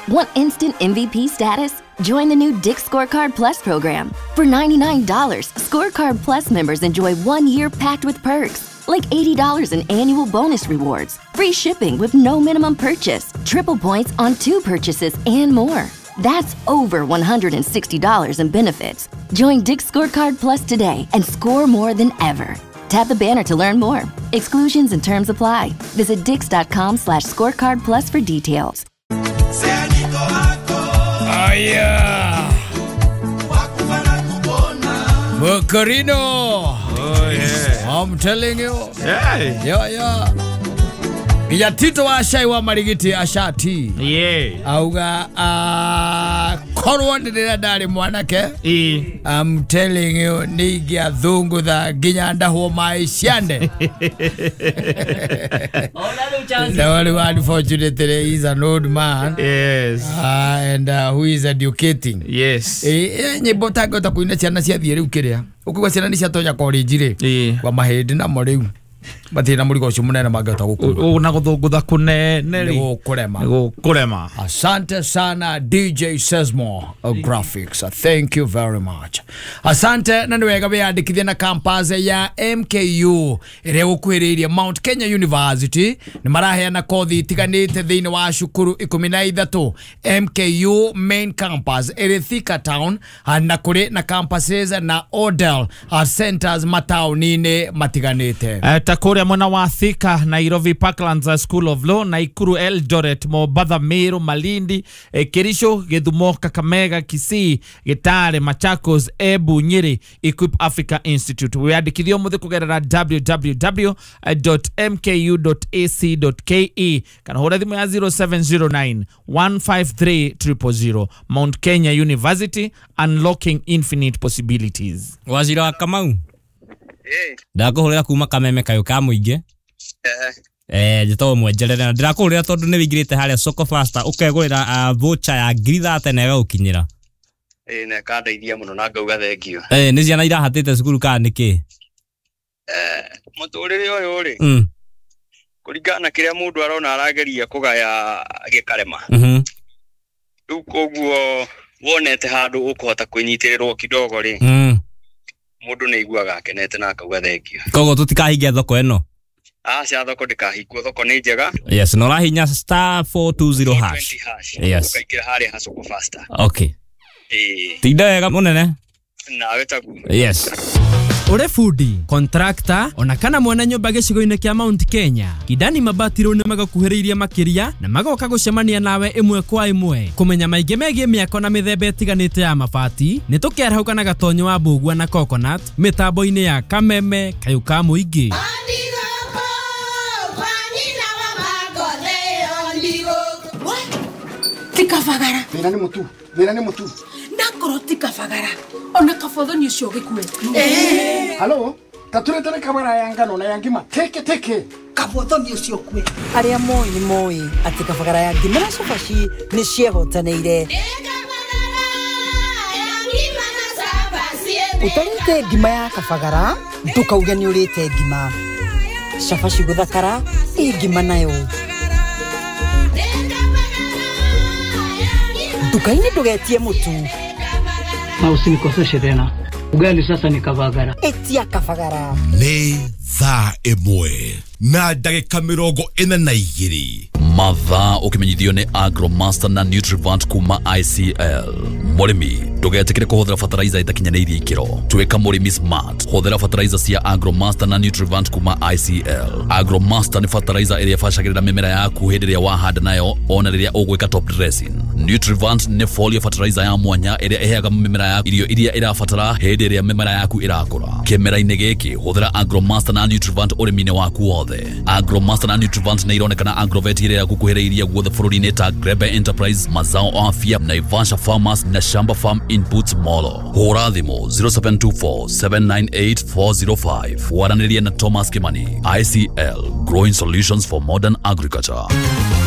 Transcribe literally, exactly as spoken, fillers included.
Want instant M V P status? Join the new Dick's Scorecard Plus program. For ninety-nine dollars, Scorecard Plus members enjoy one year packed with perks, like eighty dollars in annual bonus rewards, free shipping with no minimum purchase, triple points on two purchases, and more. That's over one hundred sixty dollars in benefits. Join Dick's Scorecard Plus today and score more than ever. Tap the banner to learn more. Exclusions and terms apply. Visit dix.com slash scorecard plus for details. Oh yeah. Bucarino. Oh yeah. I'm telling you. Yeah. Yeah, yeah. Ya Tito wa shai wa marigiti ashati. Yeah. Auga uh korwa ndira dali mwanake. E. I'm telling you nigia dhungu da ginyanda ho maishande. The only one unfortunately is an old man. Yes. Uh, and uh, who is educating. Yes. Eh nyimbo tako ta kuina ciana cia thiere ukiria. Ukugwa ciana ni cia tonya college ri. E. Kwa mahedi na moriu. Bathina muri gocio munene magata gukuma. Una guthungutha kunene ri. Gukurema. Gukurema. Asante sana D J Sesmo of Graphics. Thank you very much. Asante na niwega beandikithia na campus ya M K U ire gukwiriria Mount Kenya University ni maraheana kothi itiganite thiini wa cukuru ikumi na ithatu. M K U main campus ire Thika Town na kuri na campuses na Odell centers mataunine matiganite. Takuria mwana wa Thika, Nairobi Parklands School of Law, Naikuru Eldoret, Mombasa, Meru, Malindi, eh, Kerisho, Githumo, Kakamega, Kisii, Gitare, Machakos, Embu, Nyeri, Equip Africa Institute. We had kithio muthe kugerera w w w dot m k u dot a c dot k e. Kana hora thimu ya zero seven zero nine one five three zero zero zero. Mount Kenya University, unlocking infinite possibilities. Wazira Kamau. Eh. Ndakuhurira kuma Kameme kayo ka muingi. Eh. Eh, jito mwejerera ndirakuhurira tondu ni wigirite haria Soko Faster ukegurira uh, voucher ya ngiri thate na gukinyira. Eh, na kandeithia muno na ngauga thengio. Eh, ni ciana irahatite cukuru ka niki? Eh, muturire uyu ri. Mm. Kuringana kiria mundu arona arageria kugaya gikarema. Mhm. Riu koguo wonete handu ukuhota kwinyitirwo kidogo ri. Mm. Mundu ni iguaga akenete na akauga thengio. Kogo tutikahingia thoko eno. Ah, cia thoko ndikahingwo, thoko ni njega. Yes, no rahinya star four two zero hash. Yes. Ukaikira haria ha Soko Faster. Okay. Eh. Tinda wega munene. Na wetagu. Yes. Ore fundi, contractor, ona kana mwana nyumba gicigo-ine kia Mount Kenya. Kidani Mabati ro nimagakuhiriria makiria na magoka gucemania nawe imwe kwa imwe. Kumenya maige megie miako na mithemba itiganite ya mabati, nitukiarauka na gatonyo wa Mbugua na Coconut, mitambo-ine ya Kameme kayo ka muingi. Tikavagara. Mira ni mutu, mira ni mutu. Nakoro tikavagara. Ona kafodho ni ucio gikue. Eh. Hello? Taturete kamera ya ngano na yangima. Teke teke. Kafodho ni ucio kue. Aria moi ni moi ati kavagara ya ngima na cabaci ni ciehotaneire. Utarite ngima ya kavagara, ndukauge ni urite ngima. Cabaci guthakara, ngima nayo. Dukaini ndugetie mutu. Na usinikoseshe tena. Ugali sasa ni kavagara. Etia kavagara. Ni thaa imwe na ndagika mirongo ina na igiri. Mathaa ukimenyithio ni Agromaster na Nutrivant kuma I C L. Murimi ndugetikire kuhuthira fertilizer itakinyaneirie ikiro. Twika murimi smart. Huthira fertilizer cia Agromaster na Nutrivant kuma I C L. Agromaster ni fertilizer iria ifashagirira mimera yaku hindi iria wahanda nayo ona riria ugwika top dressing. Nutrivant ni foliar fertilizer ya mwanya iria iheaga mimera yaku irio iria irabatara hindi iria mimera yaku irakura. Kimera-ini giki huthira Agromaster na Nutrivant urimine waku wothe. Agromaster na Nutrivant ni ironekana Agrovet iria gukuhiriria guothe bururi-ini ta Grebe Enterprise, Mazao Afya, Naivasha Farmers na Shamba Farm Inputs Molo. Hura thimu zero seven two four seven nine eight four zero five. Waraniria na Thomas Kimani. I C L, Growing Solutions for Modern Agriculture.